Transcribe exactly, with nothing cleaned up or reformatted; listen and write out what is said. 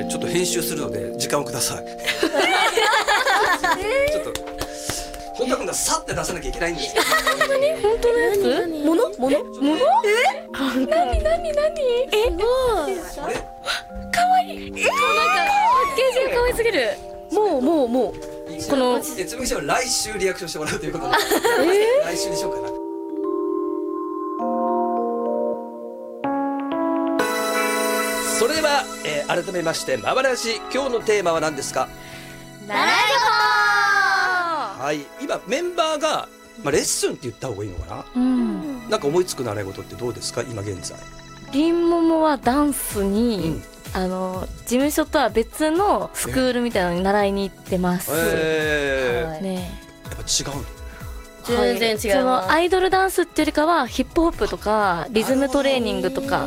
ちょっと編集するので時間をください。ちょっと本田君がさって出さなきゃいけないんですよ。 本当に本当のやつ？ものものもの？え？なになになに？え？すごい。 あれ？ 可愛い。もうなんかパッケージが可愛すぎる。もうもうもうこのえつむぎちゃんは来週リアクションしてもらうということで、 え来週にしようかな。それでは、えー、改めましてママラジ、今日のテーマは何ですか？ 習いはい、今メンバーが、まあ、レッスンって言った方がいいのかな、 事。うん。 なんか思いつく習い事ってどうですか今現在？ りんももはダンスに、 うんあの事務所とは別のスクールみたいなのに習いに行ってます。 えーはいねやっぱ違うの？ 全然違います。 そのアイドルダンスっていうよりかはヒップホップとかリズムトレーニングとか